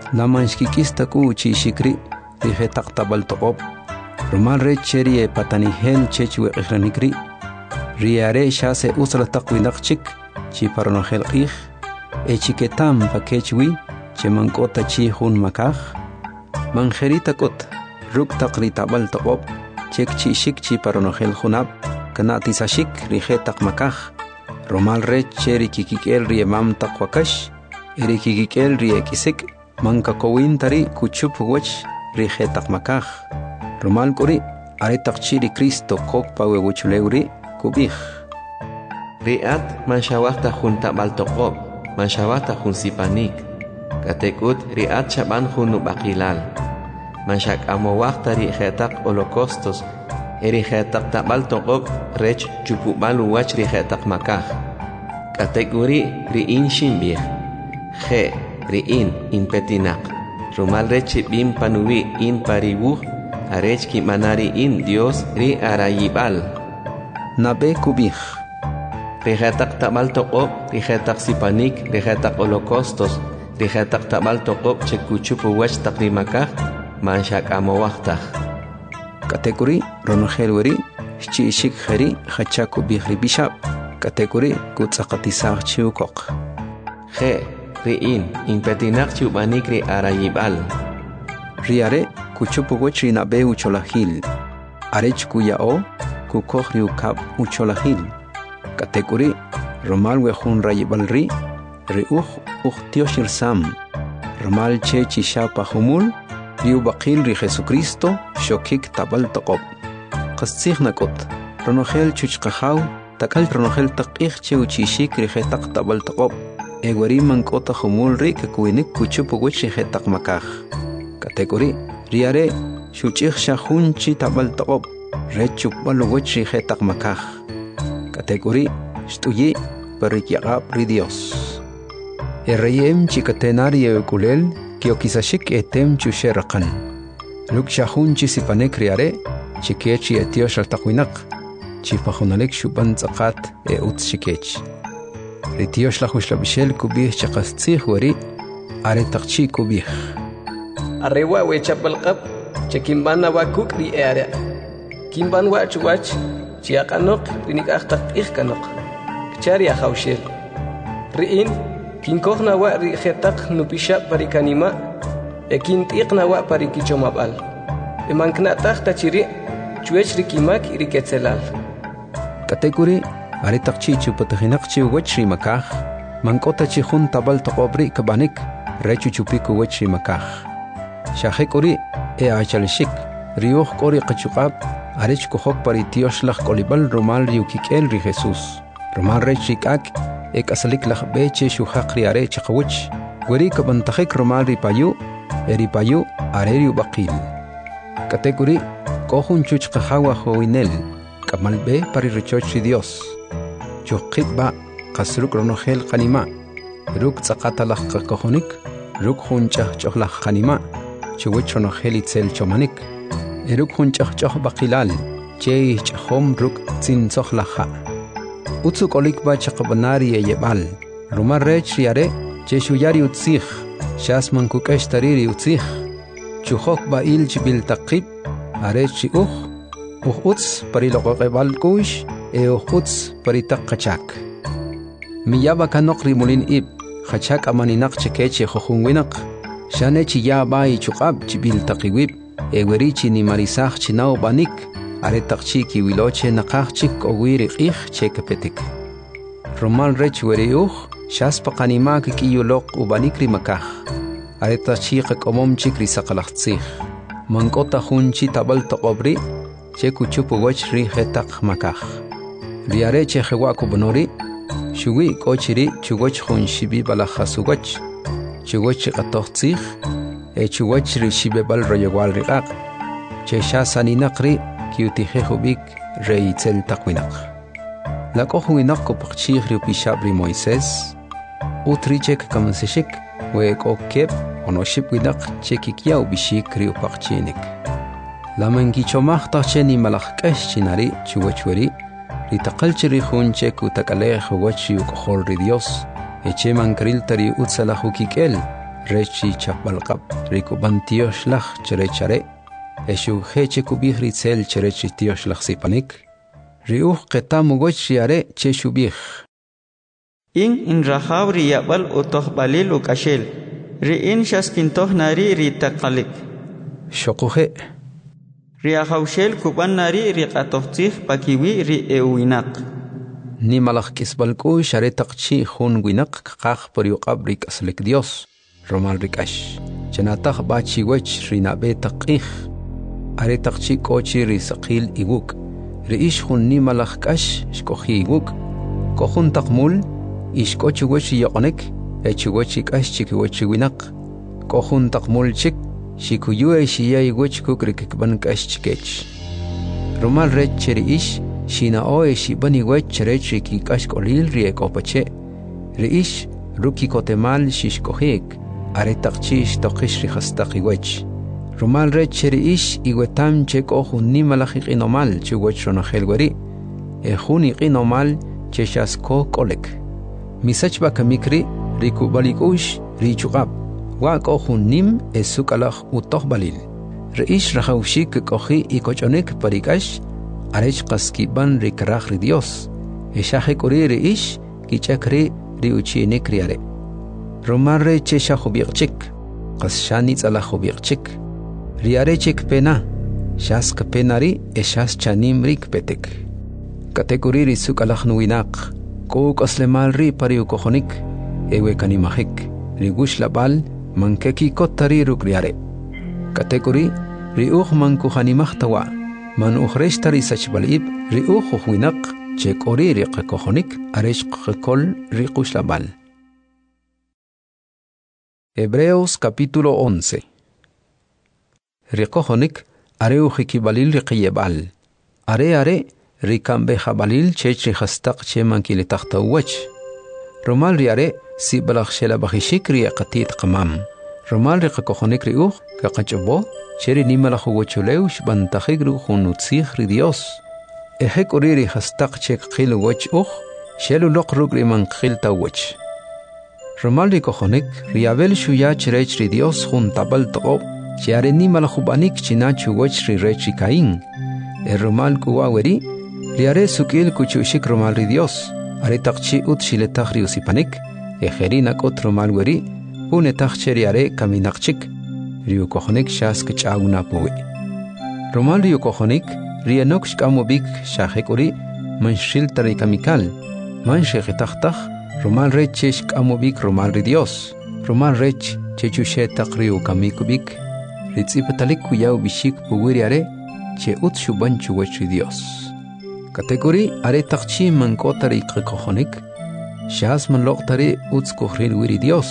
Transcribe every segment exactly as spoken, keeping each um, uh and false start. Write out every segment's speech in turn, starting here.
Lamanshkikista ku chishikri rije taqtabal toqob rumal re cherie patanihel chechwe ikhranikri riare shase usra taqwinaqchik chi paronogel qih e chiketam pakechwi chemankota chi hun makaj manjerita kot ruk taqri tabal toqob chek chishik chi paronogel hunab kanatisashik rije taqmakaj rumal re cheri kikikel riemam taqwakash eri kikikel riekisik manka kowin tari kuchup wach rije taqmakaj rumal kuri are taqchiri Cristo kokpa wewuchuleuri kubij riat manshawahta junta baltoqob manshawahta jun sipanik katekut riat chaban jun baqilal manshak amowahta rijetaq holocaustos erijetaq tabaltoqob rech chupubalu wach rijetaq makaj katekuri riin shimbij je riin inpetinaq rumal rechi bim panuwi in paribuj arech ki manari in Dios ri arayibal nabe kubij rijetaq tabal toqob rijetaq sipanik rijetaq holocaustos rijetaq tabal toqob chekuchupu wach taqrimakaj manshak amowajtaj katekuri ronojelweri chishik khari khacha kubij ribishab katekuri kutzaqatisaj chiukoq je riin inpetinaq chubanik ri arayibal riare kuchupu wach rinabe ucholajil arech kuyao kukoj riukab ucholajil katekuri romal wejun rayibal ri riuj uhtioshir sam romal che chishapa humul riu baqil ri Jesucristo shokik tabal toqob qastsig nakot ronogel chuchqajaw takal ronogel taqij che uchishik ri jetaq tabal toqob egwari mankota humul ri kakuinik kuchupu wach ri jetaq makaj katekuri riare shuchig shahunchi tabal toqob rechuk balowach ri jetaq makaj katekuri shtuyi perikyaqab ri Dios erreyem chikatenari ekulel kiokisashik etem chusheraqan luk shahunchi sipanek riare chikechi etiosh altaqwinaq chipajunalek shuban tsaqat e utshikech ritiosh la hushlabishel kubih chaqastsig wari are taqchi kubih arrewa we chapalqab chekimbana wa kukri area kimban wa chuwach chiaqanoq rinik aqtaq iqkanoq kchari khawshel riin kinkojna wa ri khetaq nupisha parikanima ekintiqna wa parikichomabal emankna taqta chiri chuech rikimak iriketselal katekuri are taqchi chupatahinaq chi wachri makaj mankota chi jun tabal toqobri kabanik rechu chupiku wachri makaj shahekuri e achalshik riuj kori qachuqab arech kohok paritiosh laj kolibal romal riukikel ri Jesus romal rechikak ek asalik laj beche shuhaq ri are chaqwich gori kabantajik romal ri payu eri payu are ri baqil katekuri kohun chuchqa hawa hoinel kamal be pari rechoch ri Dios chuqitba qasruk ronogel qanima ruk tsaqata laj qakohonik ruk huncha chohlaj qanima chuwichono helitzel chomanik eruk hunchah choh baqilal che chhom ruk tsin sohlaha utsu kolik ba chaqbanari yebal rumar rech riare che shuyari utsig shasman kukesh tariri utsig chuhok ba il chibil taqib are chi uh uh uts pariloqebal kush e uh uts paritaqachak miyaba kanokri mulin ib khachak amaninaq chekeche khohunwinaq shane chi ya bai chuqab chibil taqiwib eweri chi ni marisaj chinao banik are taqchi ki wiloche naqaj chik owiri qih chekapetik romal rech weriuj shaspa qanima ki yuloq ubanik ri makaj are taqchi qakomom chik ri saqalaqtsig mankota hunchi tabal toqobri chekuchupu wach ri hetaq makaj riare che khwa ku bonori shuwi kochiri chugoch hunshibi balajasugoch chugoch qatoqtsig e chugoch ri shibebal royewal riqaq che shasani naqri kiutije hubik reitzel taqwinaq la kohwinaq kopchig ri pishabri Moisés utrichek kamsishik we kokep onoship winaq chekikia ubishik ri upaqchinik la mangichomaq tacheni malaqkesh chinari chugochweri ri taqalchiri hunche kutakale hugochi ukhol ri Dios eche mankril tari utsala hukikel rechi chapalqab rikuban tiyoshlaj cherechare eshu heche kubih ritzel cherechi tiyoshlaj sipanik riuj qetamugoch riare cheshubih in in rahab riyabal utoh balil ukashel ri in shaskintoh nari ritaqalik shoquje riahaushel kuban nari riqatohtih pakiwi ri ewinaq ni malaj kisbalku share taqchi khun winaq qaq por yuqab rik aslik Dios romal rikash chanataq bachi wech rinabe taqih are taqchi kochi risaqil iguk riish khun ni malaj kash shkohi iguk kohun taqmul ishkochi wech yoqnek echigochi kash chikiwochi winaq kohun taqmul chik shikuyue shiyay wech kukrik ban kash chikech romal rech riish shina oe shibani wech rechi ki kash kolil riek opache riish ruki kotemal shishkohik are taqchish toqish rihastaqi wech romal rech riish iwetam chek ohun ni malajiq inomal chuwech ronajel weri ejuni qinomal cheshasko kolek misachba kamikri riku balikush richuqab wa kohun nim esukalaj utoh balil riish rahawshik kohi ikochonek parikash arech qaskiban rikraj ri Dios eshaje kuri riish kichakri riuchine kriare romarre chesha khubiqchik qasshani tsala khubiqchik riare chik pena shas penari eshas chanim rik petek kategori risukalaj nuinaq ko qaslemal ri pariu kojonik ewe kanimajik rigush labal mankeki kotari rukriare kategori riuj mankuhanimajtawa man ukhreshtari sachbalib riuj khwinaq chekori riqkojonik aresh qkol riqush labal. Hebreos capítulo once. Riqojonik areu hikibalil riqiyebal are are rikambe jabalil chechri hastaq chemankili tahtawach romal riare si balakshela bahishik riaqatit qamam romal riqojonik riuj kaqachbo cheri nimala huwachuleush bantajigru hunutzig ri Dios ejek oriri hastaq chek qilu wach uj shelu loqrug riman qilta wach romal riqojonik riabel shuya cherech ri Dios hun tabal toqo chiare nimala hubanik chinachu wach ri rechi kain el romal kuwaweri riare sukil kuchushik romal ri Dios are taqchi ut shiletag riusipanik ejerina kot romal weri une taqcheriare kaminaqchik riu kojonik shas kchaguna puwe romal riu kojonik rianok shkamobik shahekuri manshil tari kamikal manche khitakhtakh romal rech shkamobik romal ri Dios romal rech chechushe taqriu kamikubik ritsipatalik kuyaw bishik puwiriare che ut shubanchu wech Dios kategori are taqchi mankotari kojonik shas man loqtari ut skohril wiri Dios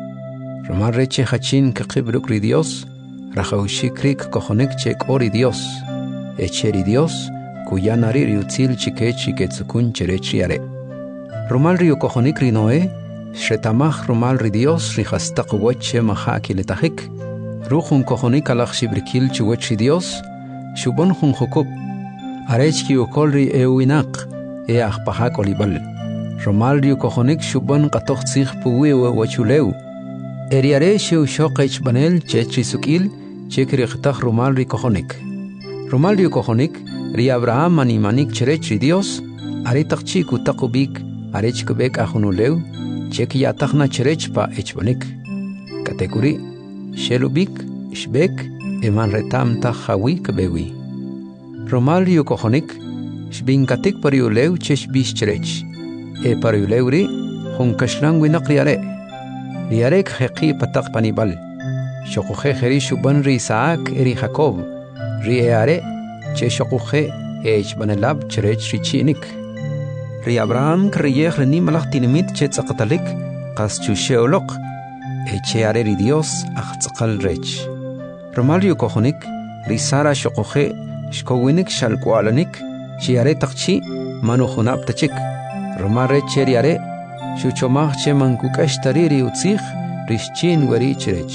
romal reche hachin kaqibruk ri Dios rajaushikrik kojonik chek ori Dios echeri Dios kuyanari riutzil chikechi ketsukun cherechiare romal riu kojonik ri Noé shetamach romal ri Dios rihastaq wache mahaki letahik ruhun kojonik alach shibrikil chuwech Dios shubon hun hukub arechki ukolri ewinaq e ahpahak olibal romal riu kojonik shubon qatoq tsig puwe wachuleu eriare sheu shoqech banel chechi sukil chekri qtaq romal ri kojonik romal ri kojonik ri Abraham mani manik cherech ri Dios are taqchi kutaqubik arech kubek ahunuleu cheki yataqna cherech pa echbanik kategori shelubik shbek eman retam ta khawi kbewi romal ri kojonik shbinkatik pariuleu chesh bish cherech e pariuleu hun kashlang winaqriare riarek heqi patak panibal shoquje kheri shuban ri Isaac eri Jacob ri eare che shoquje ech banalab cherech richinik ri Abraham kriyeh ni malach tinimit che tsaqtalik qas chusheoloq eche are ri Dios aqtsqal rech romal yu kojonik ri Sara shoquje shkowinik shalkwalanik chiare taqchi manu khunab tachik romal rech riare shuchomach che mankukash tariri utzig rishchin wari cherech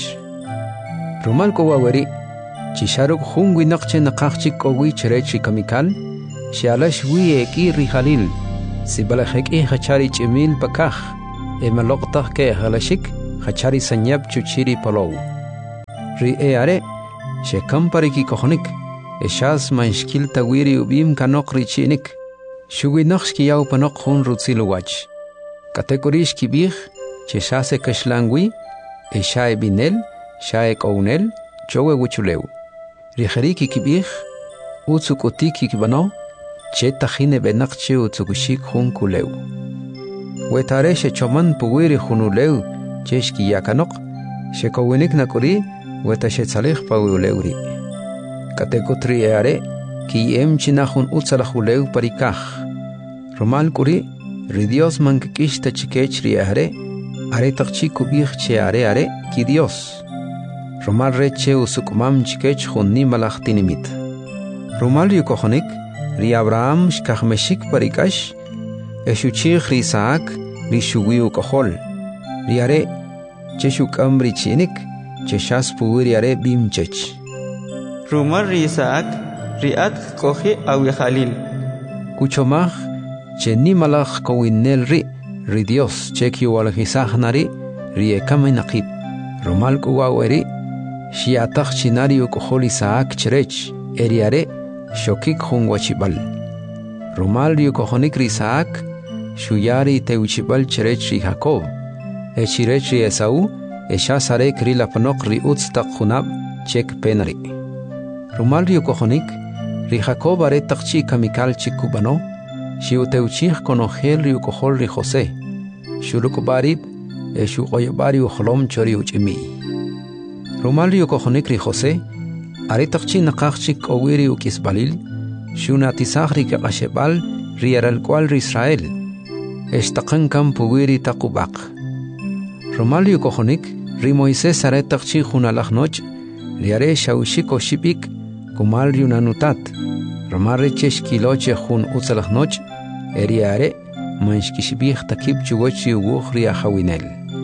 romal ko wari chisharuk hungwi naqche naqachik kowi cherech kamikal shialash wi eki rihalil sibala khek e khachari chimil pakakh e maloqtah ke halashik hachari sanyab chuchiri polow. Ri e are, she kampari ki kohonik, e shas manshkil tawiri ubim kanok richinik, shugi noxki yau panok hun rutziluwach. Kategorish ki bih, che shase kashlangwi, e shae binel, shae kounel, chowe wuchuleu. Rijeriki ki bih, utsukotiki ki bano, che tajine benakche utsukushik hun kuleu. Wetare she choman puwiri hunuleu, cheshki yakanok, she kowinik nakuri, weta she tsalih pawuleuri. Katekotri eare, ki em chinahun utsalahuleu parikah. Romal kuri, ridios mankikish tachikechri eare, are takchi kubih che are are, ki dios. Romal reche usukumam chikech hunni malachtinimit. Romal yukohonik, ri Abraham shkahmeshik parikash, eshuchich ri Isaac, ri shuwiu kohol. Ri are, cheshuk amri chinik, cheshas puwiri are bimchech. Rumar ri Isaac, ri at kohi awi Khalil. Kuchomach, che ni malach kowinel ri, ri Dios, cheki wal nari, ri ekame nakib. Romal kuwaweri, shiatach chinari ukohol Isaac cherech, eri are, shokik hun wachibal. Romal ri ukohonik ri Isaac, shuyari te uchibal cherech ri Jacob. Echirech ri Esau, eshasare kri lapanok ri utstak hunab, chek penari. Romal ri ukohonik, ri Jacob are takchi kamikal chikubano, shiuteuchich konogel ri ukohol ri Jose. Shurukubarib, eshu oyabari uholom chori uchimi. Romal ri ukohonik ri Jose, are takchi nakachik owiri ukisbalil, shunatisach ri kakashebal, ri aral kwal ri Israel. Eshtakan kam puwiri takubak. Romal ri ukohonik, ri Moises are takchi hunalach noch, ri are shaushik o shipik, kumal ri unanutat. Romal re cheshkiloche hun utsalach noch, eri are, manshkishibich takib chugochi uguch ri ahawinel.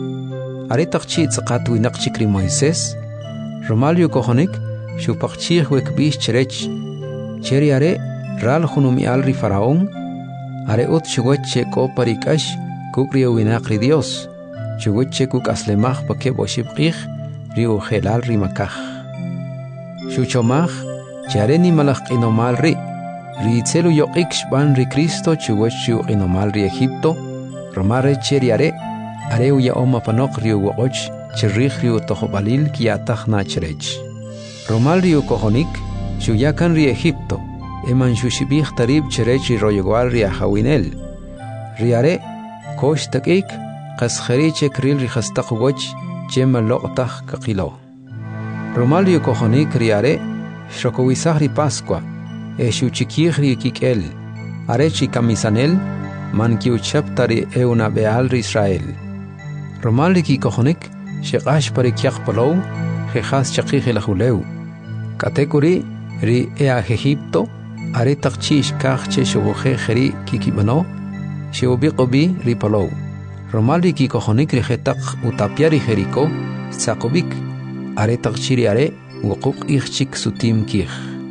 Are takchi tzakatu inakchik ri Moises, Romal ri ukohonik, shupakchich wekbish cherech, cheri are, ral hunumi al ri Faraón, are ut chugoche ko parikash, kukri uwinak ri Dios, chugoche kuk aslemach pakeb oshibkich, ri ujelal ri makach. Shuchomach, chare ni malach inomal ri, ri itzelu yoqik shban ri Cristo chugoche inomal ri Egipto, romare cheri are, are uya oma panok ri uwoch, cherrich ri utohobalil kiatach na cherech. Romal ri ukohonik, shuyakan ri Egipto, eman shushibich tarib cherech ri royogual ri ahawinel. Ri are, kosh takik, qaskheriche kril ri khastak woch, chema loqtach kakilo. Romal ri ukohonik ri are, shrokowisah ri Pascua, e shuchikich ri kikel, are chi kamisanel, man ki uchapta ri euna beal ri Israel. Romal ri kikohonik, shekash parikiach palow, jehas chakich elahuleu. Katekuri, ri ea Egipto, are takchish kach che shoboje jeri kikibano, sheobiqobi ri palow. Romal ri kikohonik ri jetak utapiari jeriko, tzakobik, are takchiri are, wukuk ichchik sutim kich.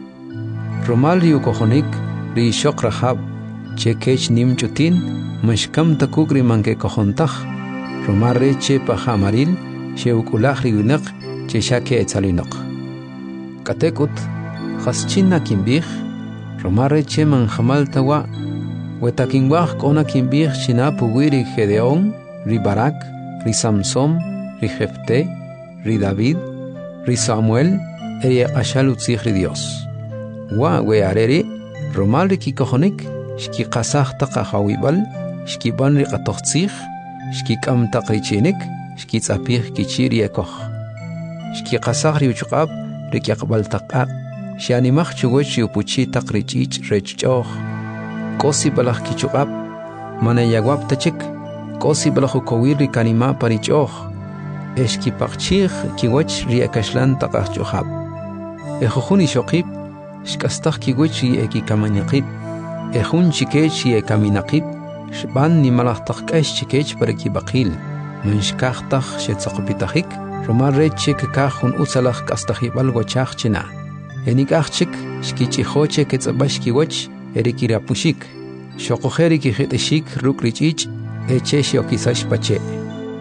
Romal ri ukohonik, ri shok rahab, che kech nim chutin, mashkam takuk ri manke kohontach, Romal re che pahamaril, she ukulach ri winak, che shake etzalinok. Katekut, chaschina kimbich, Romal re che manjamal tawa, wetakinwach kona kimbich china puwiri Gedeón, ri Barak, ri Samson, ri Jefte, ri David, ri Samuel, eri ashal utzich ri Dios. Wa we areri, Romal ri kikohonik, shki qasach taqa hawibal, shki ban ri qatochtzich, shki kam taqrichinik, shki tzapich kichiri ekoch. Shki qasach ri uchqab, ri kiaqbal taqaq, shianimach chugoch ri upuchi taqrichich rechchoch. Kosi balach kichuqab, manayagwab tachik, kosi balach ukowir ri kanima parichoch. Eshki paqchich kiwach ri ekashlan taqachchohab. Ejohuni shoqib, shkastach kiwach ri ekikamanyaqib. Ejun chikech ri ekaminaqib, shban ni malach taqkash chikech pariki baqil. Menshkachtach shetzaqopitachik, Romal re chik kajun utsalach kastachibal gochach china. Enikachchik, shkichihoche ketzabash kiwach, erikirapushik. Shokojeri kijeteshik rukrich ich, eche shiokisash pache.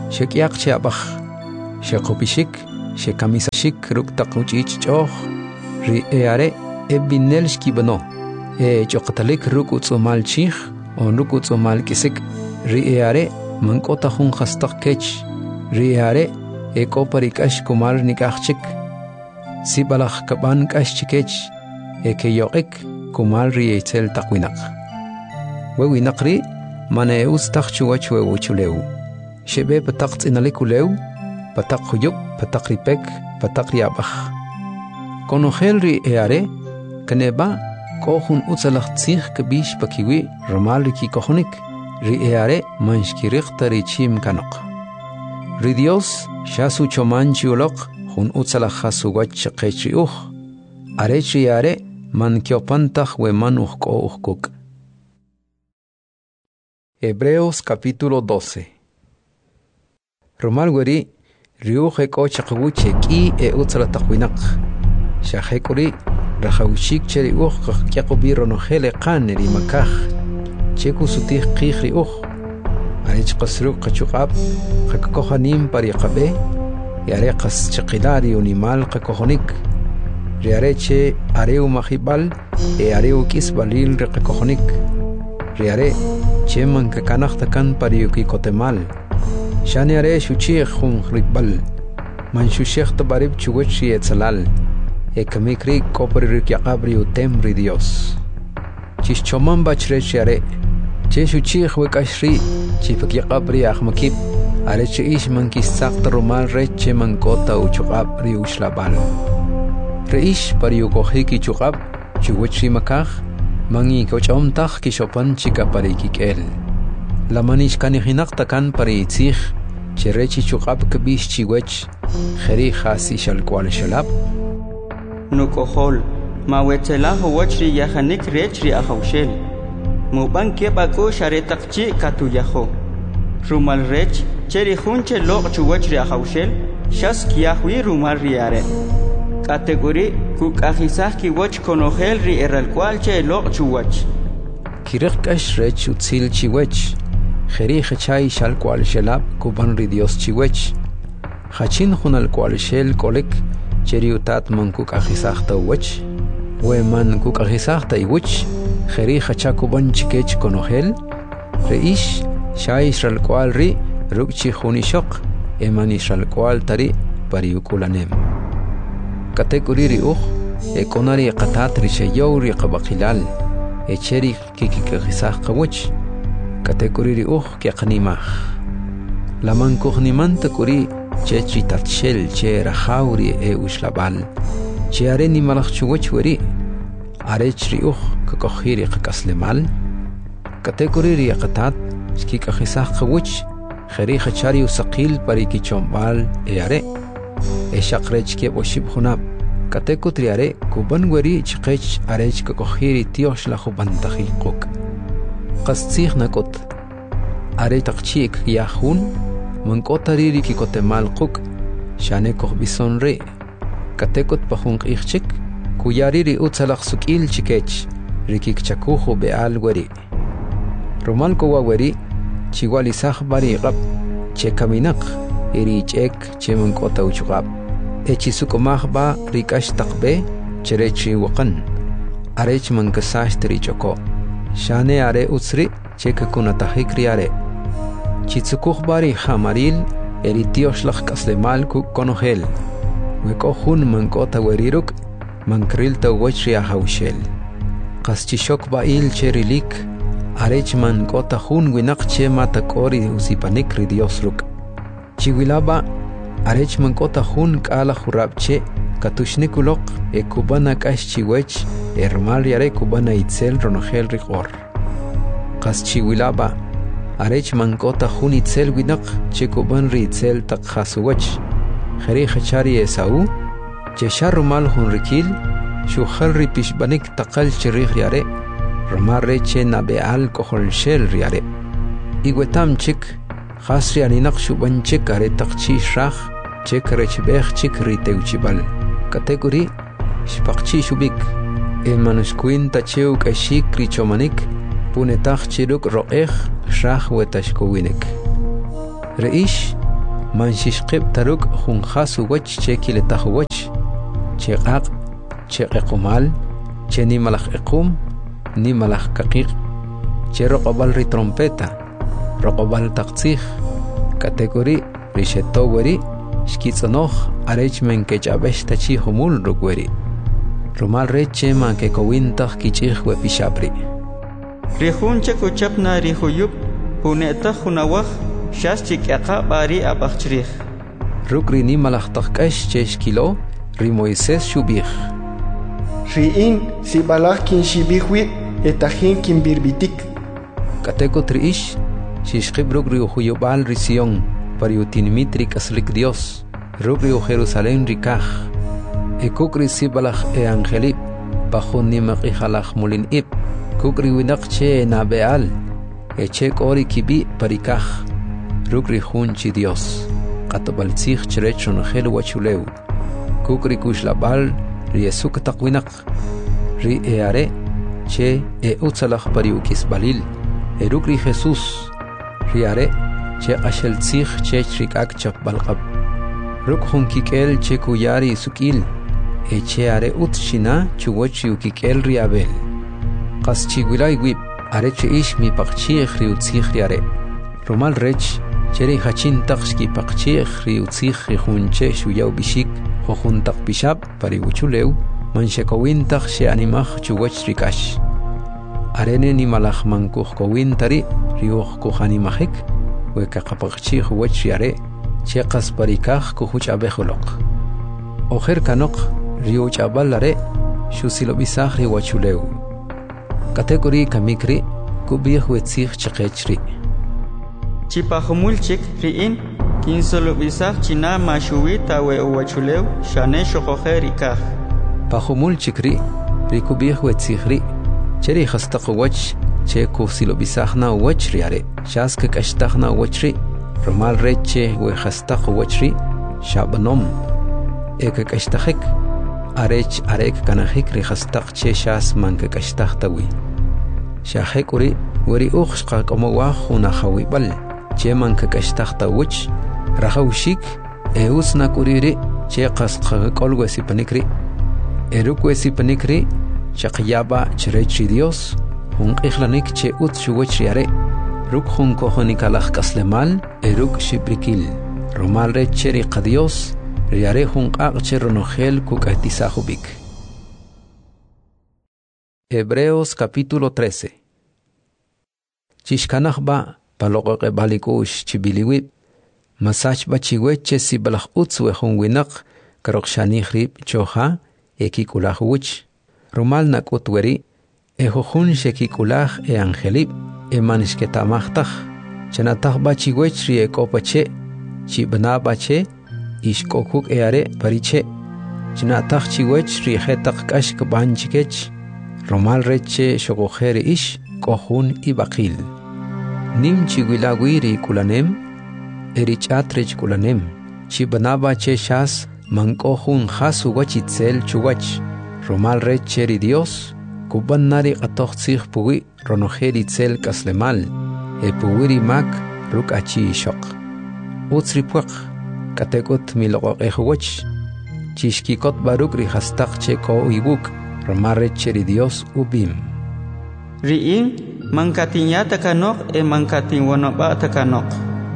Shekiak Chiabach, Shekopishik, Shekamisashik Ruktakuchich Choch, Ri Eare, Ebinelski Bano, E Chokatalik Rukutsumal Chich, on Rukutsumal Kisik, Ri Eare, Mankota Hun Hastak Kech, Ri Eare, E Koparikash Kumar Nikachik, Sibalach Kaban Kashikech, E Keyoek, Kumar Ri Etel Takwinak. Wewinakri, Maneus Takchuachwe Uchuleu. Shebe patak inalikuleu, patak huyup, patak ripek, patak riabach. Konohel ri eare, kaneba, kohun utsalach tzich kabish pakiwi, ramal riki kohonik, ri eare, manshkirichta ri chim kanok. Ri Dios, shasu choman chiulok, hun utsalach hasuwach shaqechi uch, arech ri eare, man kiopantach we man uchko uchkuk. Hebreos capítulo doce. Romal weri riuche ko chaqwuche ki e utsala taqwinak shahekuri rahawshik cheri uch qaqbi ronohele qaneri makah cheku sutih qikhri uch arich qasru qachuqab qaqohanim pariqabe yare qas chaqilari unimal qaqohonik riareche areu mahibal e areu kisbalil qaqohonik riare cheman kakanaqtakan pariuki kotemal Shani are shuchich hun rikbal. Man shuchich tabarib chuwachi etzalal. E kamikri kopri rikyaqabri utem ri Dios. Chis choman bachrech are. Che shuchich wekashri. Chifakyaqabri ahmakib. Are che ish man kisaq tarumal reche man kota uchukabri ushlabal. Reish pariukohiki chukab. Chuwachi makach. Mangi kochomtach kishopan chikaparikik La manish kanihinaktakan paritzich, cherechi chukab kabish chiwech, jeri hasi shalkwal shalab. Nukohol, mawetelaho wachri yahanik rechri ahaushel. Muban kebako sharetakchi katuyaho. Rumal rech, cheri hunche lok chuwachri ahaushel, shas kiahui rumal riare. Category kukahizaki wach konohel ri eralkwalche lok chuwach. Kirikash rech utzil chiwech. Jeri hechay shal cual shelab kuban ri Dios chiwech. Hachin hunal cual shel kolek cheriutat man kuk ahisachta wech. We man kuk ahisachta iwech. Jeri hacha kuban chikech konohel. Reish shay shal cual ri rukchi hunishok. Eman ishal cual tari pariukulanem. Katekuri ri uch. E konari qatat ri sheyow ri qabakilal. E cheri kikikahisach kawech. Katekuri ri uch kiaqnimach. Laman kuhnimanta kuri chechi tatshel che rahauri e ushlabal. Che are ni malach chuwech weri. Arech ri uch kakohiri kakaslemal. Katekuri ri aqatat skikakhisach kawech. Kheri khachari usaqil pariki chombal e are. E shakrech ke boshib hunab. Katekutri are kuban weri chqech arech kakohiri tiosh la khubantahi quk. Qastsih nakot are taqchik yahun mankotari ki kotemal quk shane kohbison re katekot pahun qixchik kuyari utsalaq sukil chikech rikik chakuhu beal weri romal ko weri chiwali sahbari qab che kaminak eri chek che mankota uchqab echisuk mahba rikash taqbe cherechi waqan arech mankasash tri choko Shane are utsri cheka kunatahik riare. Chitsukuch bari hamaril eritiosh lach kaslemal ku konohel. Weko hun mankota weriruk mankrilta wachria haushel. Kaschishok bail cherilik arech mankota hun winak che matakori usipanik ridiosruk. Chiwilaba arech mankota hun kala hurabche katushnikulok e kubana kash chiwech ermal yare kubana itzel ronohel rigor. Qas chiwilaba arech mankota hun itzel winak che kuban ri itzel tak khasuwach. Khari khachari esau che sharumal hun rikil shu khalri pishbanik taqal chirih yare ramare che nabeal kohol shel yare. Igwetam chik khasri alinak shuban chik are taqchi shrakh chek rechbekh chik riteuchibal. Kategori shpaqchi shubik e manuskuin tacheu kashik richomanik punetach chiruk ro'ech shah wetashkowinek. Reish manshishqib taruk junjasu wach che kiletahu wach che qaq che qequmal che ni malaj equm ni malaj kaqiq che roqobal ri trompeta roqobal taqtzij kategori rishetoweri shkitzonoj arech men kechabesh tachi humul rukweri rumal reche man ke kowintaj kichij wepishapri rihunche kuchapna rihuyup huneta hunawaj shas chikyaqa bari abachchrij rukri ni malaj taqkash che shkilo ri Moisés shubij riin si balaj kin shibijwi etajin kin birbitik kateko triish shishqib rukri uhuyubal ri Sion pariutinmitri kaslik Dios rukri u Jerusalén rikaj ekukri si balaj e angelip bajun ni maqijalaj mulin ib kukri winaq che nabeal eche kori kibi parikaj rukri junchi Dios qatabaltzij cherechon gel wachuleu kukri kushlabal ri esuk taqwinaq ri eare che e utsalaj pariukis balil e rukri Jesús ri are che qasheltzij che rikak chap balqab ruk junkikel che kuyari sukil e che are utshina chuwach yukikel ri abel qaschiwilay wib are che ish mi paqchij ri utzij ri are romal rech cheri hachin taqshki paqchij ri utzij ri junche shuyaw bishik jojuntaq bishab pariwuchuleu manshekowintaq she animaj chuwach rikash arene ni malaj mankuj kowintari riuj kujanimajik weka qapaqchij wach yare che qas parikaj kujuch abejoloq ojer kanoq riuch abalare shusilobisaj ri wachuleu kategori kamikri kubij wetzij cheqechri chipajumulchik riin kinsolobisaj china mashuwita we uwachuleu shane shoqojer ikaj pajumulchik ri rikubij wetzij ri cheri khastaq wach che kusilobisajna wach riare shaska kashtajna wachri romal reche we khastaq wachri shabnom ek kashtajik arech arek kanajik ri khastaq che shas manka kashtajtawi shahek uri wari ukhshqa como wa khuna khawibal che manka kashtajta wach rahawshik e usna kuriri che qasqa kolwesi panikri erukwesi panikri chaqyaba cherechi Dios hun qixlanik che ut shuwach riare ruk hun kohonikalaj kaslemal eruk shibrikil romal re cheri qadios riare hun qaq cheronogel kukaitisajubik. Hebreos capítulo trece. Chishkanajba paloqoqe balikush chibiliwib masach bachiweche si balaj utzwe hun winaq karoqshanijrib choja ekikulajuwich romal nakutweri ejojun shekikulaj e angelib e manishketamajtaj chanataj bachiwech ri ekopache chibnabache ishkokuk eare pariche chanataj chiwech ri jetaq kashk banchikech romal reche shogojer ish kohun ibaqil nim chiwilawi ri kulanem erichatrech kulanem chibnabache shas mankohun hasu wachitzel chuwach romal reche ri Dios kuban nari qatoqtzij puwi ronojeri tzel kaslemal e puwiri mak ruk achi shoq utsri puaq katekot miloqoq ejwach chishkikot baruk ri hastaq che ko iwuk romal reche ri Dios ubim riin mankatinyata kanok e mankatin wonoba takanok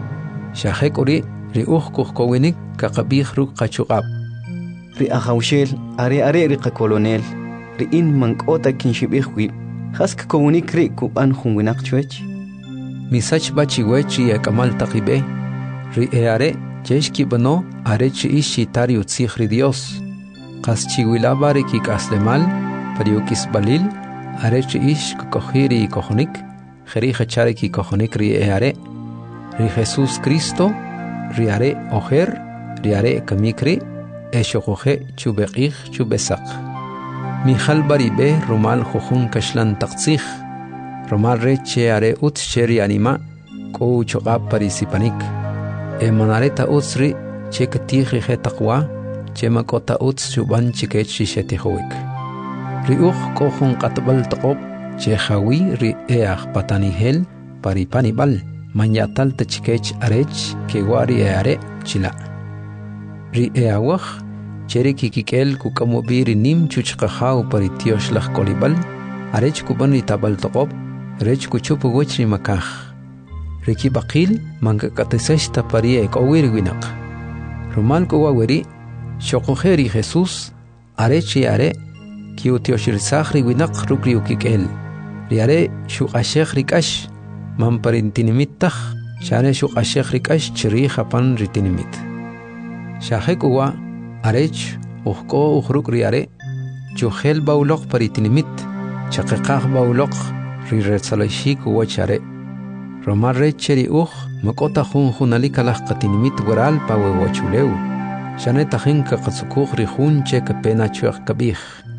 shahek uri ri uj kuhkowinik kaqabij ruk qachuqab ri ajawshel are are ri qakolonel riin mankota kinshibijwi hask komunik ri kuban junwinaq chwech misach bachiwech ri kamal taqibe ri eare cheshki bano are chi ishi tari utzij ri Dios qas chiwilaba ri kikaslemal pariukis balil are chi ish kohiri kohonik kheri khachari ki kohonik ri eare ri Jesús Cristo ri are ojer ri are kamikri eshokoje chubeqij chubesaq Mijal baribe romal jojun kashlan taqtzij romal reche are ut cheri anima ko choqab parisipanik e manareta utsri che katiji he taqwa che makota uts chuban chikech shishetihowik riuj kohun qatbal taqob che khawi ri eaj patanihel paripanibal manyatal tchikech arech ke wari are chila. Ri eawaj, cheri kikikel kukamo biri nim chuchqahaw paritiosh laj kolibal, arech kuban ri tabal toqob, rech kuchupu wech ri makaj. Riki bakil mankakatisesh tapari ekowir winak. Rumal kuwaweri, shokojeri Jesus, arech yare, kiutioshirsak ri winak rukri ukikel. Riare shuqashekh rikash, mamparintinimittah, share shuqashekh rikash chiri japan ritinimit. Shahekuwa, arech, uhko uhruk riare, chuhel baulok paritinimit, chakekah baulok riretsalashik uwachare. Romar cheri uj, makota hun hunalikalah katinimit gural pawe wachuleu. Shane tahin kakatsukuh rihun che kapena chuak kabih.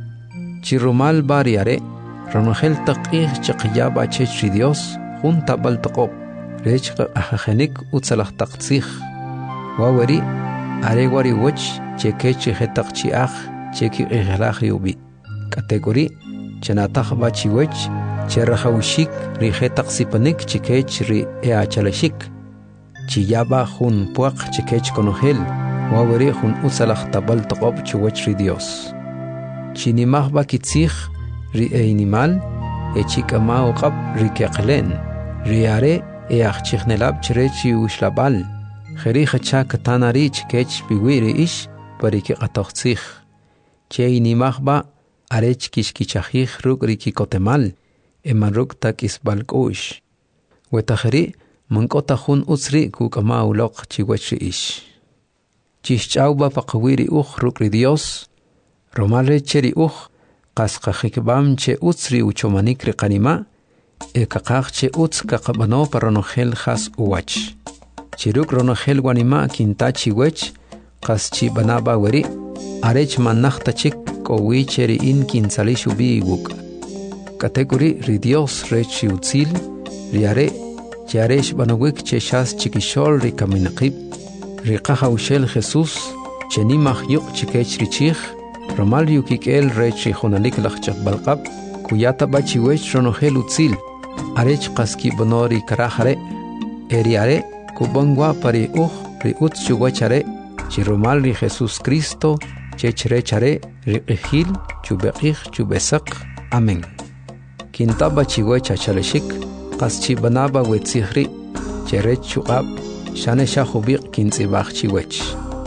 Chirumal bariare, Ronogel taqih chaqiyaba chechri Dios, junta baltaqob, rech ajajenik utsalah taqtzih. Wawari, aregwari wach, chekechi hetaqchi aj, cheki ihlaj yubi. Kategori, chanatah bachi wach, cherahawshik, ri hetaqsipanik chikech ri eachalashik. Chiyaba jun puaq chikech konogel, wawari jun utsalah tabaltaqob chuwachri Dios. Chinimah bakitzih, ri animal e chikama oqab ri keqlen ri are e achchnelab chrechi ushlabal kheri khacha katanari chkech biwiri ish pariki qatoqtzih che inimahba arech kishkichajih ruk ri kikotemal e maruk takisbalkush wetakhri mankota jun utsri kukama uloq chiwech ish chischauba paqwiri ukh ruk ri Dios romale cheri ukh qasqa khikbam che utsri uchomanik riqanima e kaqaq che uts kaqabano paronogel khas uwach chiruk ronogel wanima kintachi wech qaschi banaba weri arech manachta chik kowi cheri in kinsalishu biwuk kategori ri Dios rechi utzil riare charesh banowik che shas chikishol ri kaminaqib riqaha ushel Jesus chenimach yuq chikech richich Romal yukikel rechi jonalik lachchak balqab, kuyata bachi wech ronogel utzil, arech qaski bonori karahare, eriare, kubangwa pari uj, ri utsu wachare, chi romal ri Jesus Cristo, chechrechare, ri ejil, chubeqij, chubesak, amen. Kinta bachi wech achaleshik, qaschi banaba wetzihri, cherech chuqab, shane shahubiq kintzibach chiwech.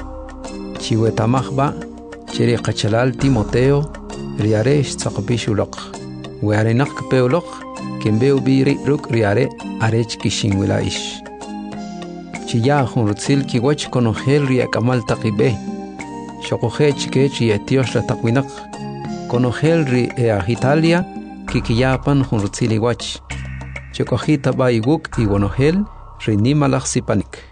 Chiwetamahba, Cheri qachalal Timoteo, riare tsaqbishulok. Wearenak peolok, kembeu biri ruk riare arech kishingwila ish. Chiya hunrutzil kiwach konogel riakamal taqibe. Shokohe chikech yetiosh la taqwinak. Konogel ri eagitalia, kikiyapan hunrutzil iwach. Chokohita ba iguk iwanogel, rinimalach sipanik.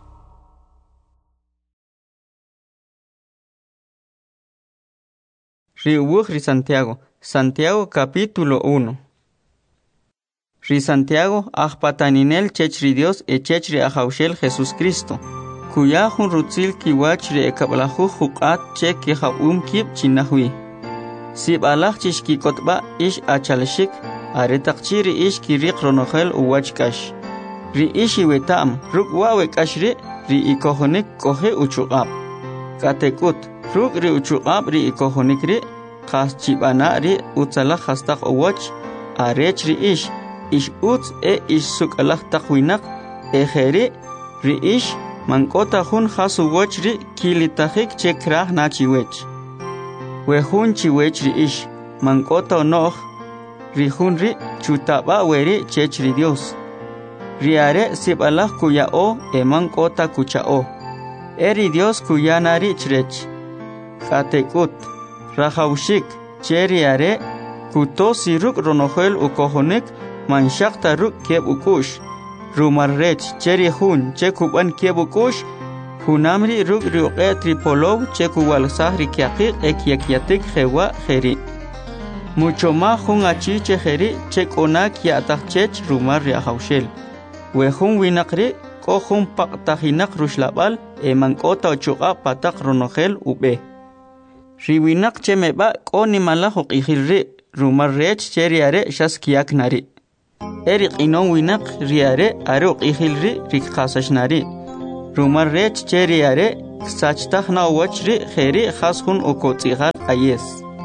Riubuj ri Santiago, Santiago capítulo uno. Ri Santiago ajpataninel chechri Dios e chechri ajaushel Jesús Cristo. Kuya jun rutzil kiwach ri ekablahu juqat che ki jabum kib chinahui. Sib alaj chishki kotba ish achalshik aretaqchi ri ish kiriq ronogel uwach kash. Ri ishi wetam ruk wawe kashri ri ikohonik kohe uchuqab. Katekut ruk ri uchuqab ri ikohonik ri qas chibana ri utsala khastaq uwach arech ri ish ish uts e ish sukalaq taqwinak e kheri ri ish mankota jun khasu wach ri kilitahik chekrah na chiwech we jun chiwech ri ish mankota noh ri jun ri chutaba weri chech ri Dios ri are sibalaq kuyao e mankota kuchao eri Dios kuyanari chrech katekut rahaushik cheri are kutosi ruk ronogel ukohonik manshakta ruk keb ukush rumarrech cheri hun chekuban keb ukush hunamri ruk ruqe tripolov chekuwal sahri kiaqiq ekyakiatik jewa jeri mucho más jun achi chejeri chekonak yatachech rumar rahaushel we jun winakri ko jun paqtajinak rushlabal e mankota ochuqa patak ronogel ube riwinak chemeba ko nimala hoqijilri rumar rech cheriare shaskiak nari eriq inon winak riare aruq ijilri rikqasashnari rumar rech cheri are ksachtaj na wachri kheri khas hun okotsigal ayes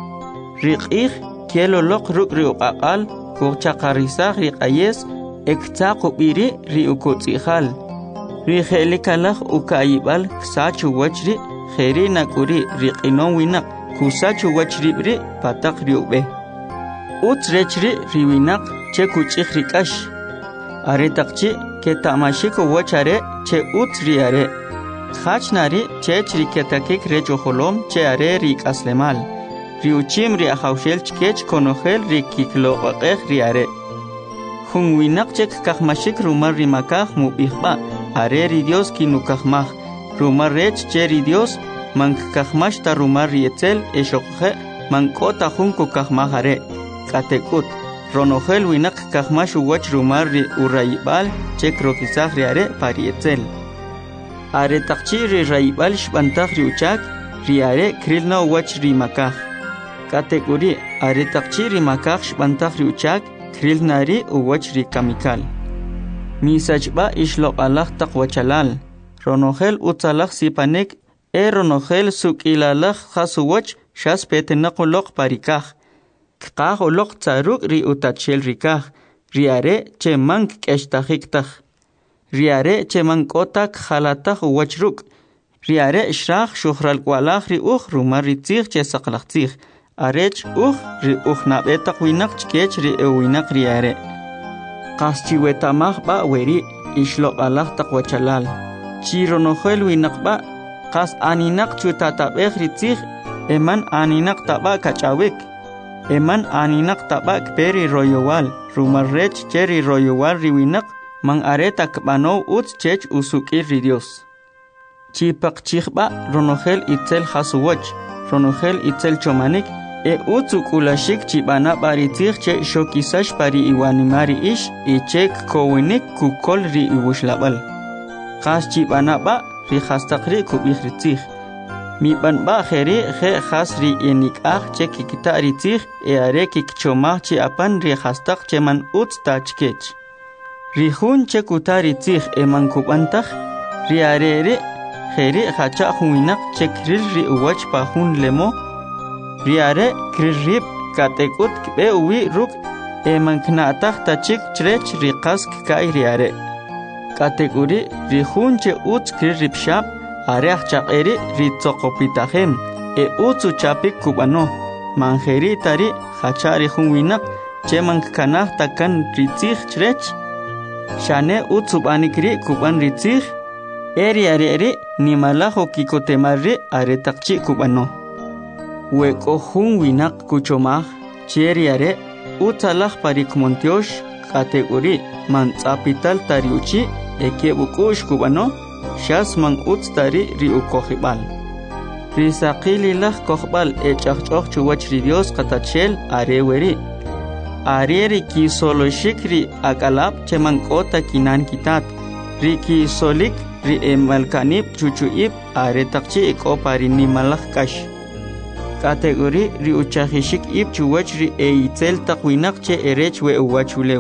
riqih kielo loq ruk ri uqaqal kuchaqarisa riq ayes ekta qubiri ri okotsigal ri khelikalaj ukayibal ksachu wachri kheri nakuri riqinon winak kusachu wachri bri pataq ri ube utrechri ri winak che kuchih rikash are taqchi ke tamashiko wachare che utri are khachnari che chiriketakik rejo holom che are rik aslemal riuchim ri ahawshel chkech konohel rikiklo qaqeh ri are hun winak che kakmashik rumar ri makah mubihba are ri Dios kinukahmah rumar rech che ri Dios man kakmash ta rumar ri etzel eshokhe man kota hun kukahmah are katekut Ronogel winak kakmash uwach rumar ri urayibal che krokisaj ri are parietzel. Are takchi ri rayibal shbantaj ri uchak ri are krilna uwach ri makaj. Kategori are takchi ri makaj shbantaj ri uchak krilna ri uwach ri kamikal. Misachba ishloq alaj taqwachalal. Ronogel utzalaj sipanek e ronogel sukilalaj khasuwach shas petenaqoloq parikaj. Kqaj oloq tsaruk ri utachel rikaj riare che mank k'eshtajiktaj riare che mankotak khalataj uwachruk riare shraj shuhralkwalaj ri uj rumar ri tzij che saqlaj tzij arech uj ri uj nab'etaq winaq chkech ri ewinaq riare qaschiwetamaj ba weri ixloq'alaj taq wachalal chironojel winaq ba qas aninaq chutatab'ej ri tzij eman aninaq taba kach'awik Eman aninak tabak peri royowal, rumar rech cheri royowal riwinak, man areta kbano uts chech usukir ri Dios. Chipak chichba ronogel itzel hasuwach, ronogel itzel chomanik, e utsuk ulashik chibana baritzich che shokisash pari iwanimari ish, i chek kowinik kukol ri iwushlabal. Khas chibana ba ri hastakri kubih ritzich. Mi ban ba kheri khe khas ri enik ah che kikita ritzich e are kikchomah che apan ri khastak che man uts tachkech. Ri hun che kuta ritzich e man kubantaj ri are re kheri khacha huinak che kril ri uwach pa hun lemo ri are kril rib katekut kbe uwi ruk e man knataj tachik chrech ri qask kai ri are. Kategori ri hun che uts kril ribshab Areach chaqeri ritzoqopitajem e utsu chapik kubano manjeri tari hachari hunwinak che mankanaj takan ritzich chrech shane utsu banikri kuban ritzich eri areri nimalajo kikotemarri aretaqchi kubano weko hunwinak kuchomaj cheri are utsalaj parikmontiosh kategori mantz'apital tariuchi ekebukush kubano Shas man utstari ri ukohibal. Ri saqililaj kohbal e chaqchoq chuwach ri Dios qatachel areweri. Areri ki solo shikri akalab che man kota kinan kitat. Ri ki solik ri emalkanib chuchuib are taqchi ekopari nimalaj kash. Kategori ri uchahishik ib chuwach ri e itzel taqwinak che erech we uwachuleu.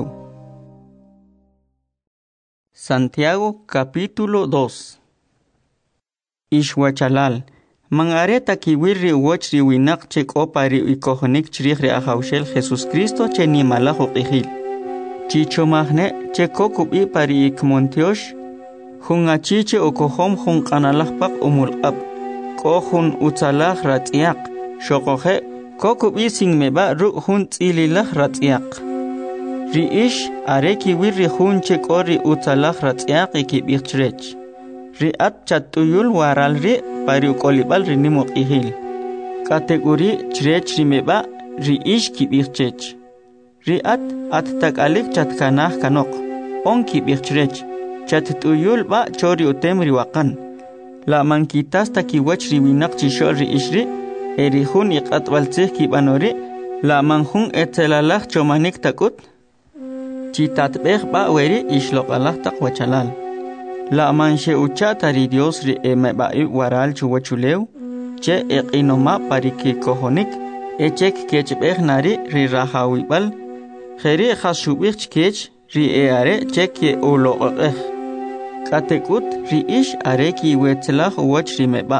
Santiago capítulo dos. Ishwachalal. Mangareta kiwirri wachri winak che kopari ikohonik chrikhri ahawshel Jesus Cristo che ni malajo qihil. Chicho mahne che kokubi pari ikmontiosh. Hungachiche okohom hun kanalahpak umulqab. Kohun utsalah ratiak. Shokohe kokubi singmeba ru hun tzililah ratiak. Riish areki wirri hun che kori utsalaj ratsiaq ikibichrech. Riat chatuyul waral ri pari ukolibal rinimo ihil. Kategori chrech rimeba riish kibichech. Riat at takalik chatkanah kanok. On kibichrech. Chatuyul ba chori utem riwakan. La mankitas takiwach riwinak chishol riishri. Eri hun iqatwaltzih kibanori. La manhun etzelalaj chomanik takut. Chitatbeh ba weri ishloqalaj taqwachalal. La manche uchata ri Dios ri eme ba waral chuwachuleu. Che eqinoma pariki kohonik. Echek kechbeh nari ri rahawibal. Kheri khashubich kech ri eare chek ye uloqeh. Katekut ri ish are ki wetzlah wach rimeba.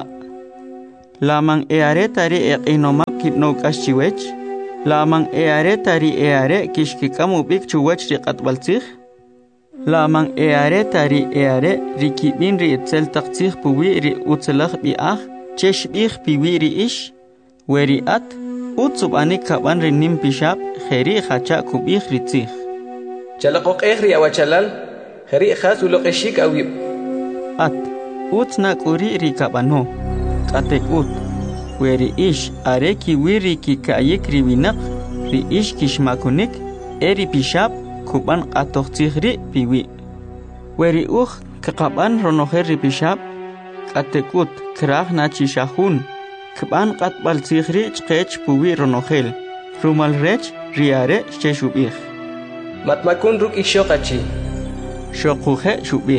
Lamang e are tari e inomap kipnog aschiwech. Lamang e are tari e are kishkikamu bik chuwach ri qatbaltzih. Lamang e are tari e are ri kibin ri etzel taqtzih puwi ri utzlah bi'ah chesh bih piwi ri ish. Weri at utsub anik kaban ri nim pishab kheri khacha kubih ritzih. Chalaqoq ehri awachalal kheri khas uloqeshik awib. At utna kuri ri kabano katekut weri ish are ki wiri ki kayik ri winak ri ish kishmakunik eri pishab kuban qatoqtzihri piwi. Weri uh kaqaban ronoher ri pishab katekut krah na chishahun kuban qatbal tzihri chqech puwi ronohel rumal rech riare cheshubih. Matmakun ruk ishoqachi. Shoquhe shubih.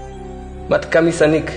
Mat kamisanik.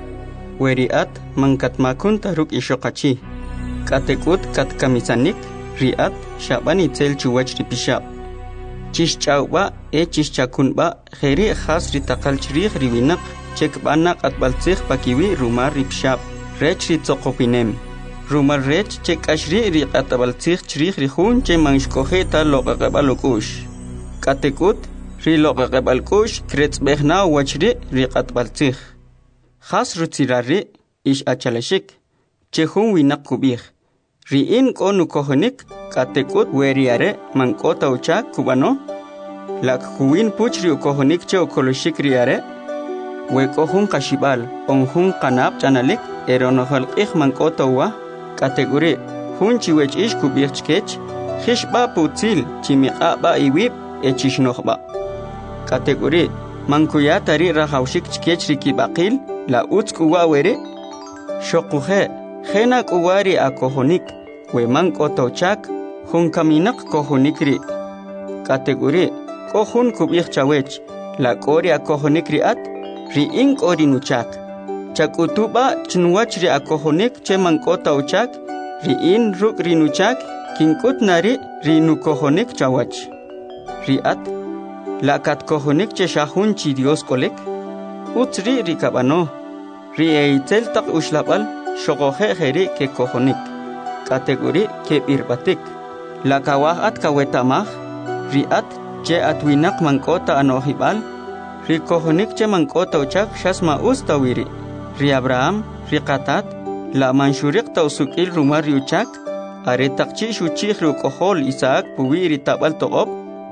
Weriat mangkatmakun taruk ishoqachi. Katekut kat kamisanik riat shabani tel chuwach ripishab. Chishchauba e chishchakunba kheri khas ritaqal chrih riwinak chekbanak atbaltzih pakiwi rumar ripshab. Rech ritzoqopinem. Rumar rech chekashri riqatabaltzih chrih rihun che mangshkohe ta loqaqabalokush. Katekut ri loqaqabalkush kretzbehna wachri riqatbaltzih. Khas rutzirari ish achalashik chehun winak kubih. Riin konu kohonik katekut weriare mankota uchak kubano. Lak kuwin puchri ukohonik che ukoloshik riare. Wekohun kashibal onhun kanab chanalik eronohal ikh mankota uwa. Kategori hun chiwech ish kubih chkech. Khishba putzil chimiqa ba iwib echishnohba. Kategori mankuya tari rahawshik chkech rikibaqil la utzkuwa were. Shokuhe Khena kuwari akohonik we mankoto chak hun kaminak kohonikri. Kategori kohun kubih chawech la kori akohonikri at ri ink ori nuchak. Chakutuba chnuwach ri akohonik che mankota uchak ri in ruk ri nuchak kinkut nari ri nukohonik chawach. Ri at la kat kohonik che shahun chi Dios kolek utsri ri kabano ri eitel tak ushlabal shogohe kheri ke kohonik. Kategori ke birbatik. La kawahat kawetamah riat che atwinak mankota anohibal ri kohonik che mankota uchak shasma ustawiri. Ri Abraham ri qatat la manshurik tausukil rumar ri uchak are takchi shuchih ru kohol Isaac puwiri tabal toqob.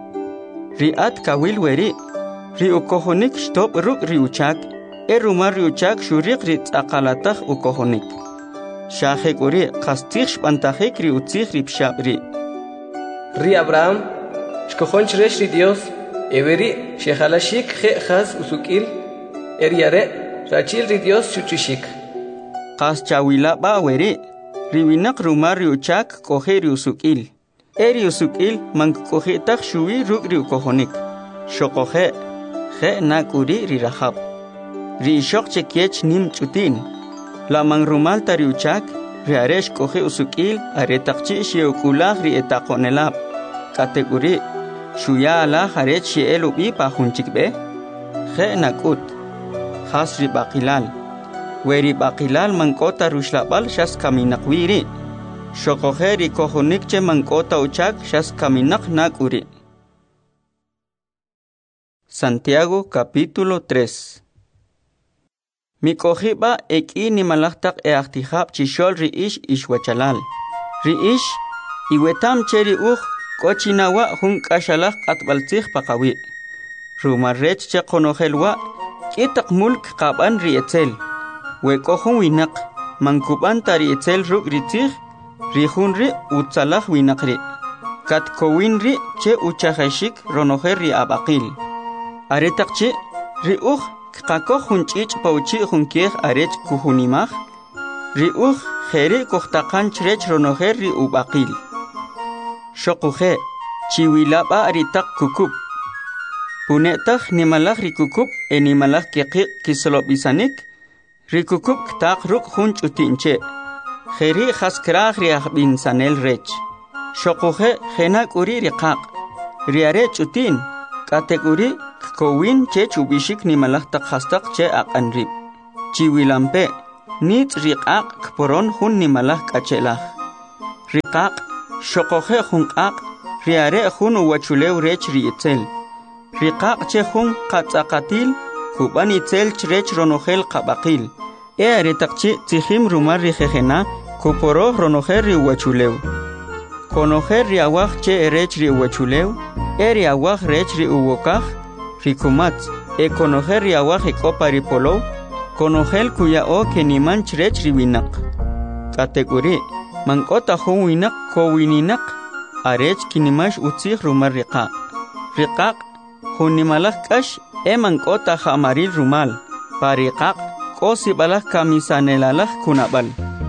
Riat kawil weri ri ukohonik stop ruk ri uchak e rumar ri uchak shurik ri aqalatah ukohonik. Shahek uri qastih shpantahek ri utzih ri pshabri. Ri Abraham shkohon chresh ri Dios everi shekhalashik khe khas usukil eriare rachil ri Dios chuchishik. Qas chawila ba weri ri winak rumar ri uchak kohe ri usukil. Eri usukil mang kohe tak shui ruk ri ukohonik. Shokohe khe nakuri ri rahab. Ri shok chekiech nim chutin. La mang rumal tari uchak ri aresh kohe usukil are takchi shiukulah ri etakonelab. Kategori shuya ala harech shielubi pahunchikbe. Khe nakut. Khas ri bakilal. Weri bakilal mangkota rushlabal shas kaminakwiri. Shokohe ri kohonik che mangkota uchak shas kaminak nakuri. Santiago capítulo tres. Mi kohiba eki ni malaktak e aktihab chishol ri ish ishwachalal. Ri ish iwetam cheri uch kochinawa hun kashalak atbaltzih pakawi. Rumarrech che konohelwa itak mulk kaban ri etzel. We kohun winak mankuban tari etzel ruk ritzih ri hun ri utsalah winak ri. Kat kowin ri che uchahashik ronoher ri abakil. Aretak che ri uch Kako hunchich pauchi hunkeh arech kuhunimah ri uh kheri kohtakan chrech ronoher ri ubaqil. Shokuhe chiwilaba aritak kukub. Punetah nimalah ri kukub enimalah kekik kislobisanik ri kukub ktak ruk hunch utinche. Kheri khaskrah ri ahbin sanel rech. Shokuhe khenak uri riqaq. Ri arech utin kategori Kowin che chubishik ni malak tak hastak che aqanrib. Chiwilampe nit riqaq kporon hun ni malak kachelah. Riqaq shokohe hunqaq riare hun wachulew rech riitzel. Riqaq che hun qatzaqatil kuban itzel chrech ronohel qabaqil. E aretaqchi tihim rumar rijejena kuporo ronoher ri wachulew. Conoher ri awaj che rech ri wachulew. Eri awaj rech ri uwokaj. Rikumat, e conoher ri awaj e copa ri polo. Conogel kuya o que ni manch rech ri winak. Kategori, mankota hun winak ko wininak. Arech kinimash utzih rumar riqaq. Riqaq, hun ni malak kash e mankota hamaril rumal. Pariqaq, kosi balak kamisanelalak kunabal.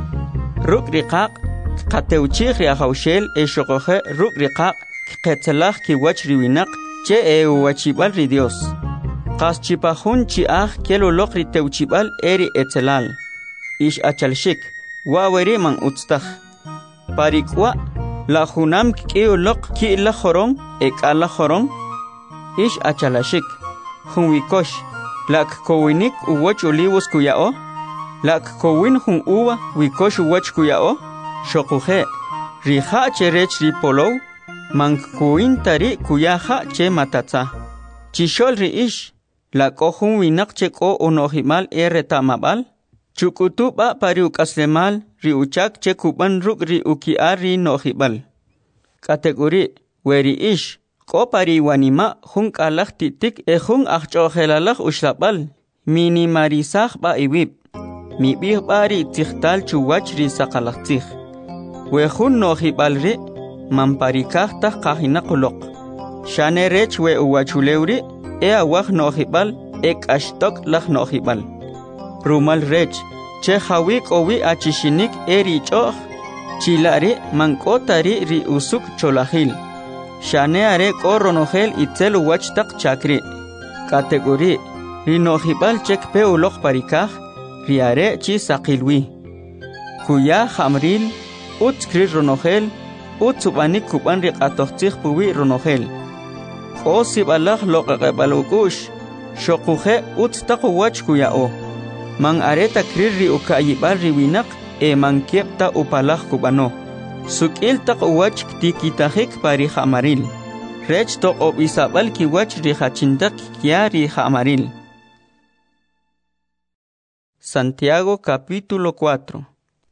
Ruk riqaq, kateuchih ri ahawshel e shokohe ruk riqaq, ketzelak ki wach ri winak, che e uwachibal ri Dios. Qas chipahun chiah kelo lokri teuchibal eri etzelal. Ish achalshik, waweri man utztah. Parikwa, la junam kiyo lok ki la jorong, ek ala jorong. Ish achalashik, junwikosh, lak kowinik uwach olivos kuyao. Lak kowin hun uwa wikosh uwach kuyao. Shokuhe, riha che rech ri polow. Man kuin tari kuyaha che matatza. Chishol ri ish. La kohun winak che ko onohimal e retamabal. Chukutu ba pari ukaslemal ri uchak che kuban ruk ri ukiar ri nohibal. Kategori weri ish. Ko pari wanima hun kalak titik e hun achchohelalak ushlabal. Minimarisah ba iwib. Mibih bari tikhtal chuwach ri sakalak tikh. We hun nohibal ri. Mamparikah tah kahina kulok. Shane rech we uwachulewri. E awah nohibal, ek ashtok lah nohibal. Rumal rech, che hawik owi achishinik eri choh. Chilari mankotari ri usuk cholahil. Shane are koronohel itzel uwachtak chakri. Kategori, ri nohibal chek pe ulok parikah, ri are chi sakilwi. Kuya hamril, utskri ronohel, utsubanik kuban ri atohtzih puwi ronohel. O sibalak loqaqabalukush, shokuhe utstaq wach kuyao. Man areta kriri ukayibal riwinak e man kiepta upalak kubano. Sukil taq wach tikitahik pari hamaril. Rech to obisabal ki wach rihachintak kia rihamaril. Santiago capítulo cuatro.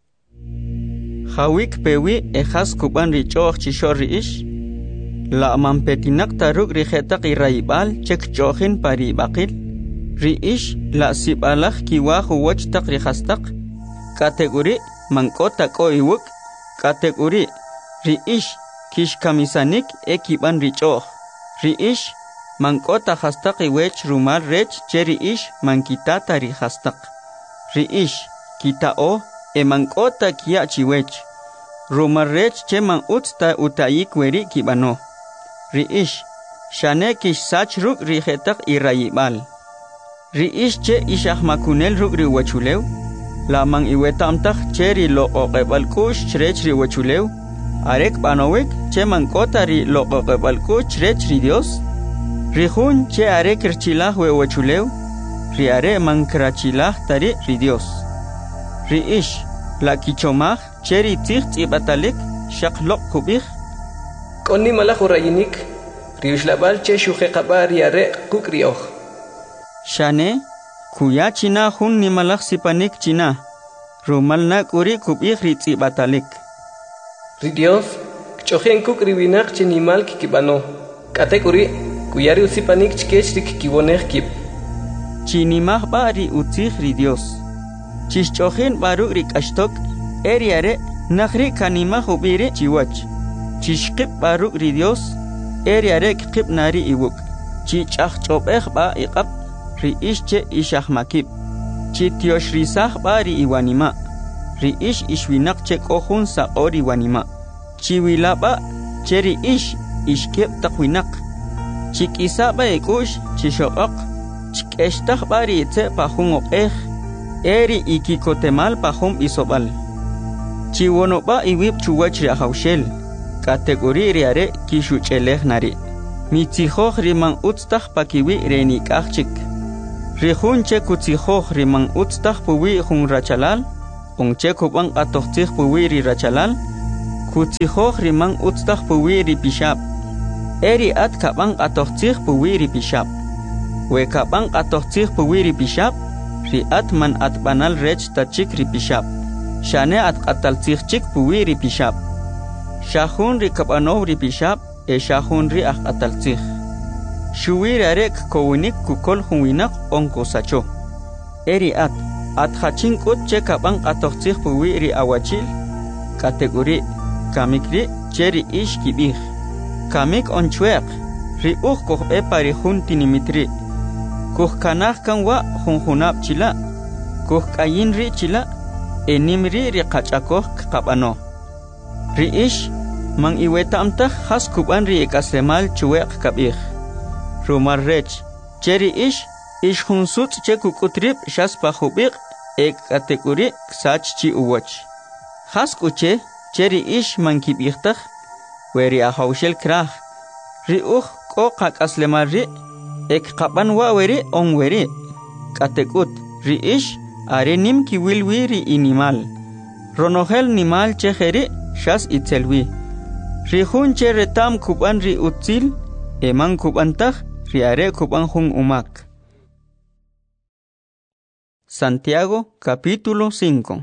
Hawik pewi ejas kuban richoch chishori ish. La mampetinak taruk rijetak iraibal cek chohin pari bakil. Riish la sibalak kiwahu wach tak rihastak. Kategori mangkotak o iwuk. Kategori riish kish kamisanik ekiban richoh. Riish mangkota hastak iwech rumal rech che riish mankitata rihastak. Riish kita o e mangkota kia chiwech. Rumal rech che man utsta utayik weri kibano. Riish, shane kish sach ruk rijetak irayibal. Riish che ishah makunel ruk riwachulew. Lamang iwetamtak che ri loqoqebal kush chrech riwachulew. Arek banowek che mankota ri loqoqebal kush chrech ri Dios. Rihun che arek rchilah wewachulew. Ri are mankrachilah tari ri Dios. Riish, la kichomah che ri ticht ibatalik shak lok kubih. Koni malak urayinik, riushlabal che shuhe qabar yare kukrioh. Shane, kuya china hun ni malak sipanik china, rumal na kuri kubih ritzi batalik. Ridios, kchohen kukri winak chinimal kikibano. Kate kuri, kuyari usipanik chkech rikikibonek kip. Chinimah ba ri utzih ridios. Chishchohen baru rikashtok, eriare, nakhri kanimah ubiri chiwach. Chishkip baruk ri Dios, eriare kip nari iwuk. Chichach chopeh ba iqab, ri ish che ishah makib. Chitiosh risah ba ri iwanima. Ri ish ishwinak che kohun sa ori wanima. Chiwila ba, che ri ish ishkip takwinak. Chikisa ba ikush, chishokok. Chikeshtah ba ri itse pahung okeh. Eri ikikotemal pahum isobal. Chiwono ba iwip chuwach ri ahawshel. Kategori riare kishu cheleh nari. Mitzihoj riman utstaj pakiwi renik achik. Rijunche kutzihoj riman utstaj puwi jun rachalal. Onche kuban atochtij puwi ri rachalal. Kutzihoj riman utstaj puwi ri pishab. Eri at kaban atochtij puwi ri pishab. We kaban atochtij puwi ri pishab. Ri at man at banal rech tachik ri pishab. Shane at qataltzij chik puwi ri pishab. Shahun ri kabanov ri pishab. E shahun ri ak ataltzij. Shuwir arek kowinik kukol huwinak onko sacho. Eri at, at hachin kut che kabang atochtij puwi ri awachil. Kategori, kamik ri cheri ish kibih. Kamik onchweak, ri uch koh e pari hun tinimitri. Kuh kanah kan wa hun hunab chila. Kuh kayin ri chila, enim ri ri kachakoh kabano. Ri ish, mang iweta amtah khas kuban ri ekaslemal chuweq kabih. Rumar rech, cheri ish, ish hunsut che kukutrip shas pahubiq ek kategori ksach chi uwach. Khas kuche, cheri ish man kibihtak, weri ahawshel krah. Ri uch ko kakaslemal ri, ek kaban wa weri on weri. Katekut, ri ish, are nim ki wilwi ri inimal. Ronohel nimal che kheri shas itselwi. Rihun che retam kuban ri utzil, eman kubantah ri are kuban hun umak. Santiago capítulo cinco.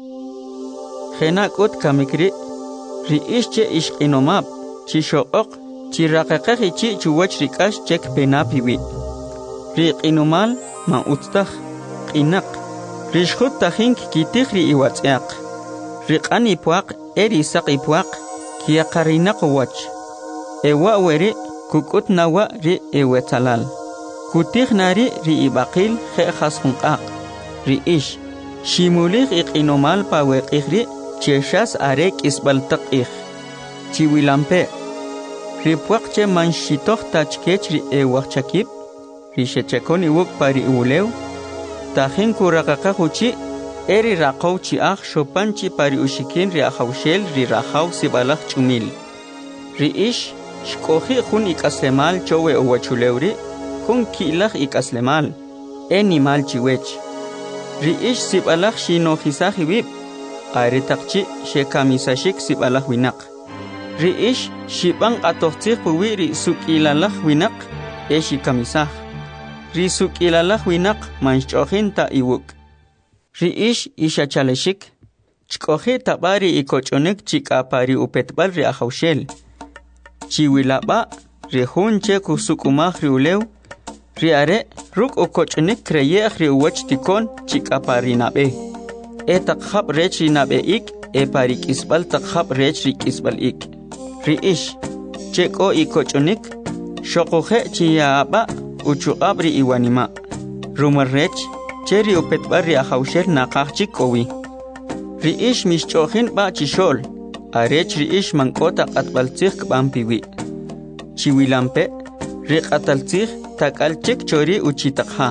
Genakot kamikri, ri ische ish inomap, chi shook, chi rakakaki chi chuwach rikash chek penapiwi. Ri inomal ma utstah, inak, rishhut tahink kitih ri iwatziak. Rikan ipuak, eri sak ipuak, Kia karina wach. Ewa weri kukut nawa ri ewetalal. Kutih nari ri ibakil khe khas hunqaq. Ri ish. Shimulik ik inomal pa weqih ri cheshas arek isbaltak ich. Chiwilampe. Ri puakche manshitoh tachkech ri ewak chakip. Ri shechekon iwuk pari ulew. Tahin kurakaka huchi. Eri raqaw chi akh shopan chi pari ushikin ri akhawshel ri rahaw sibalak chumil. Ri ish, shkohi khun ikaslemal chowe owachulewri, khun kilak ikaslemal, enimal chiwech. Ri ish sibalak shinohisah wib, ari takchi shekamisashik sibalak winak. Ri ish, shibang atohtzik puwi ri sukilalak winak, e shikamisah. Ri sukilalak winak manshochin ta iwuk. Ri ish isha chaleshik, chkohi tabari ikochonik chikapari upetbal ri ahawshel. Chiwilaba, ri hunche kusukumah ri ulew, ri are ruk ukochonik kreyeh ri uwach tikon chikapari nabe. E takhab rech ri nabe ik, e pari kisbal takhab rech ri kisbal ik. Ri ish, cheko ikochonik, shokohe chiyaaba uchuqab ri iwanima. Rumar rech, Cheri upetbar ri ahawshel naqaqchik kowi. Ri ish mishchochin ba chishol. Arech ri ish mankota qatbaltzig kbampiwi. Chiwilampe, ri qataltzig takalchik chori uchitakha.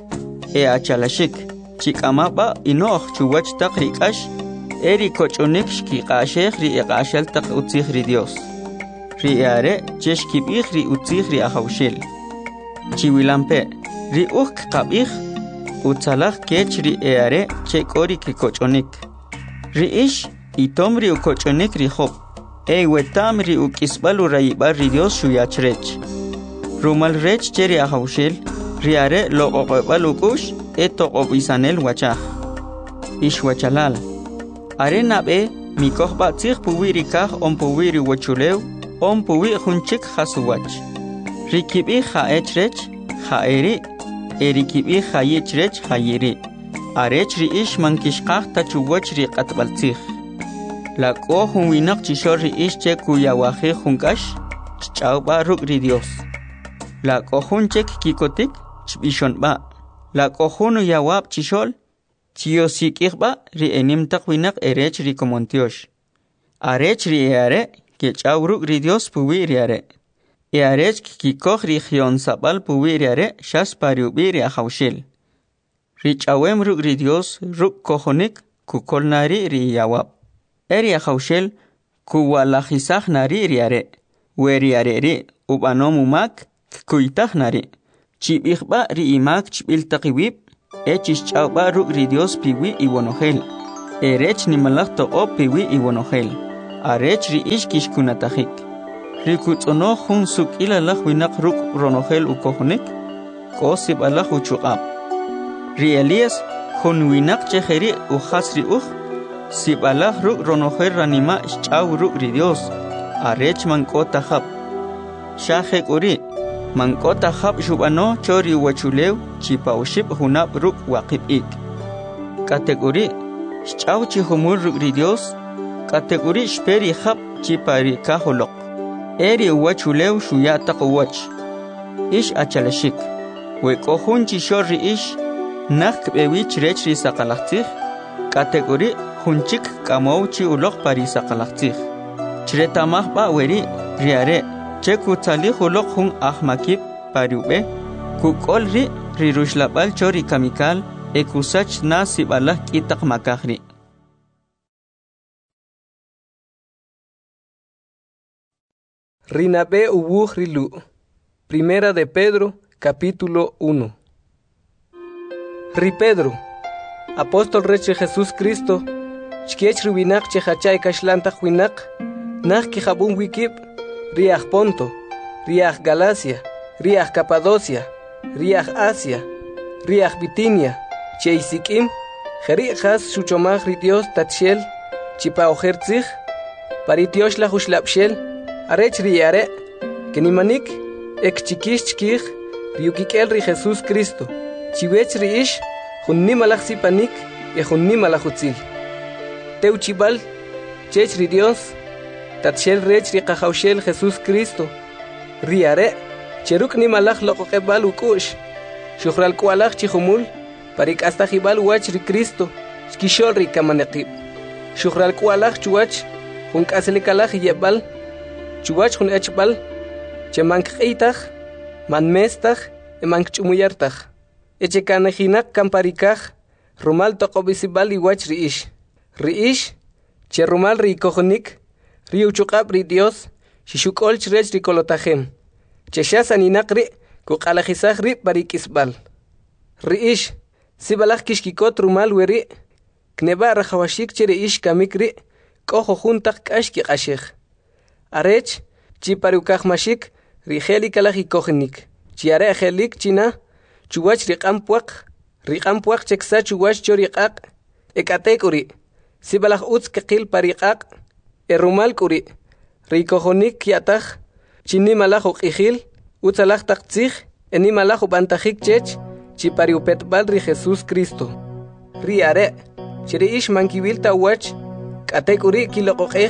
E achalashik, chikama ba inoch chuwach tak rikash. Eri kochonik shkiqashech ri iqashel tak utzig ri Dios. Ri are cheshkibich ri utzig ri ahawshel. Chiwilampe, ri uk qabich Utzalach kech ri eare che kori ki kochonik. Ri ish itom ri ukochonik ri hop. E wetam ri ukisbalu raibar ri Dios shuyachrech. Rumal rech che ri ahawshel, ri are lo oqobal ukush e toqobisanel wachach. Ish wachalal. Are nabe mikoh batzig puwi ri kah on puwi ri wachulew, on puwi hunchik khasuwach. Ri kibi khaechrech, khaeri, Eri kibi khayechrech khayiri. Arech ri ish mankishqaq tachuwach ri qatbaltzig. La ko hun winak chishor ri ish che kuyawaje junkash, chawba ruk ri Dios. La ko hun chek kikotik, chbishon ba. La ko hun yawab chishol, chiyosikig ba ri enim tak winak erech ri komontiosh. Arech ri eare, ke chaw ruk ri Dios puwi ri are. Earech kikoh ri khion sabal puwi ri are, shas pari ubi ri ahawshel. Ri chawem ruk ri Dios, ruk kohonik, kukol nari ri yawab. Eri ahawshel, kuwalajisaj nari ri are. weri areri ubanomu mak kuitahnari chibigba ri imak chibil taqiwib echis chawba ruk ri Dios piwi iwonogel erech ni malak to op piwi iwonogel arech ri ishkish kunatahik rikutsono hun suk ila lak winak ruk ronogel ukohnik kosib alak uchuqab ri Elias hun winak cheheri uhasri uh sib alak ruk ronogel ranima chaw ruk ri Dios arech mankota hab shahek uri mankota hab shubano chori wachulew chipauship hunab ruk waqib ik kategori chaw chi humur ruk ri Dios kategori shperi hab chipari kaholok eri wachulew shuya taqwach ish achalashik we kohun chi shori ish nak bewi chrech ri saqalaqtih kategori hunchik kamow chi ulok pari saqalaqtih chretamah ba weri riare cheku tali hulok hun ahmakib pariube kukol ri rirushlabal chori kamikal ekusach nasib Allah kitaq makahri Rinabe ubuh rilu. Primera de Pedro, capítulo uno. Ri Pedro, apóstol reche Jesús Cristo, chkiech riwinak chehachay kashlantaq winak, nak kihabun wikib, riach Ponto, riach Galacia, riach Capadocia, riach Asia, riach Bitinia, cheisikim, jeri has shuchomach ri Dios tatshel, chipa ojertzich, paritiosh la hushlapshel, arech riare, kenimanik, ek chikish chkich, riukikel ri Jesús Cristo, chiwech riish, junni malach sipanik, e junni malachutzil. Teu chibal, chech ri Dios, tatshel rech ri qahawshel Jesús Cristo, riare, cheruk ni malach loqoqebal ukush, shukhral kualach chihumul, parik hasta jibal wach ri Cristo, shkishol ri kamanekib, shukhral kualach chuach, jun kaselikalach yebal, chuach jun echbal, chemank eitach, man mestach, emank chumuyartach, echekanajinak kamparikach, rumal toqobisibal iwach riish, riish, che rumal ri kojonik, ri uchukab ri Dios, shishukol chrech ri kolotajem, che shasaninak ri, kuqalajisach ri parikisbal, riish, sibalach kishkikot rumal weri, kneba rajawashik che riish kamik ri, kojo juntak kashki ashech, arech, chi parukaj mashik, ri helikalaj ikojenik, chiare helik china, chuwach ri qampuaq, ri qampuaq cheksa chuwach choriqaq, ekatek uri, sibalaj utz kaqil pariqaq, erumal kuri, ri kojonik kiataj, chini malaj uqijil, utzalaj taqtzij, eni malaj ubantajik chech, chi pariupetbal ri Jesús Cristo. Ri are, chiri ish mankibil tawach, katek uri kiloqoqej,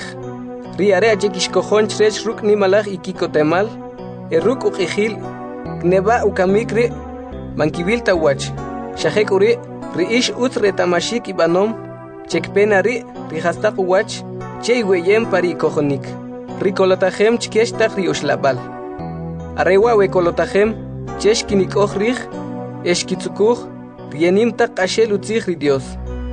ri are achekishkojon chrech ruk ni malaj ikikotemal, eruk uqijil, kneba ukamikri, mankibil tawach, shahek uri, ri ish utz retamashik ibanom, chekpenari, ri hastaq uwach, che weyem pari kojonik, ri kolotajem chkeshtaq ri ushlabal. Arewa we kolotajem, cheshkinik ojrij, eshkitzukuj, rienim taq ashel utzij ri Dios.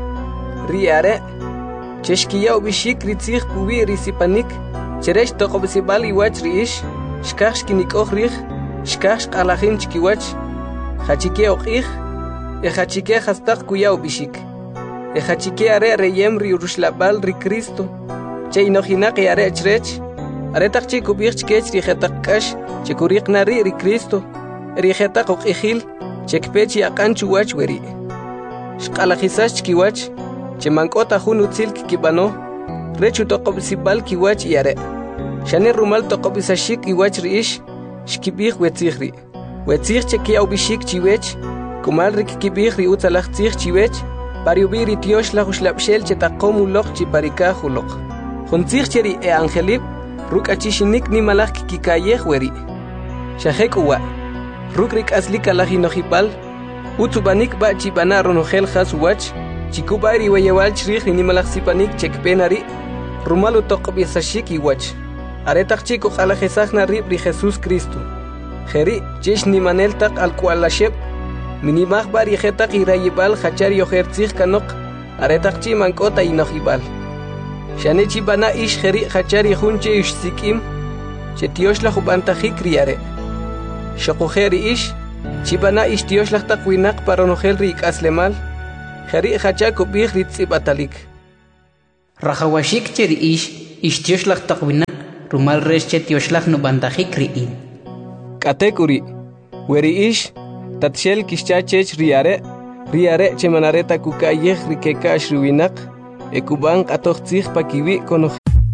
Ri are, cheshkiya ubishik ri tzij pubi ri sipanik, cheresh toqobisibal iwach ri ish, shkaj shkinik ojrij, shkaj shqalajim chkiwach, hachike oqij, e hachike hastaq kuya ubishik. E hachike are reyem ri urushlabal ri Cristo, che inojinak e are chrech, are taq che kubij chkech ri jetaq kash, che kuriq nari ri Cristo, ri jetaq oqijil, che kpechi aqan chuwach weri. Shqalajisash chkiwach, che mankota jun utzil kikibano, rechu toqobisibal kiwach yare. Shane rumal toqobisashik iwach ri ish, shkibij wetzij ri. Wetzij che kia ubishik chiwech, kumal ri kikibij ri utzalaj tzij chiwech, pariubi ri tiosh la hushlapshel che taqom ulok chi parika hulok. Juntzij cheri e angelib, ruk achishinik ni malaj kikikayej weri. Shahek uwa, ruk rik aslik alaj inojibal, utzubanik ba chibana ronogel has wach, chikubari weyewal chrij ni malaj sipanik chekpenari, rumalu toqobisashik iwach. Aretaq chiku qalajesaj narib ri Jesús Cristo. Jeri, chesh ni manel taq al kualasheb, minimaj bari jetaq irayibal hachar yojertzij kanok, aretaq chi mankota inojibal. Shane chibana ish jeri hachar yjunche ish sikim, Chetiosh la jubantaji criare. Shokujeri ish, chibana ish tiosh la taquinak para nogel rik aslemal. Jeri hacha kubih ritzibatalik. Rajawashik cheri ish, ish tiosh la taquinak, rumal res chetiosh la nubantaji criin. Katekuri, weri ish, tatshel kishchachech riare, riare chemanareta kukayeh rikeka ashruinak, ekuban atochzich pakiwi kono.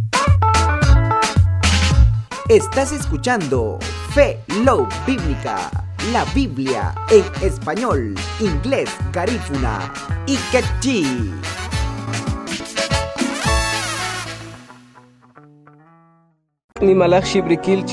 Estás escuchando Fe Love Bíblica, la Biblia en español, inglés, garífuna y quechí. Ni malach shibrikil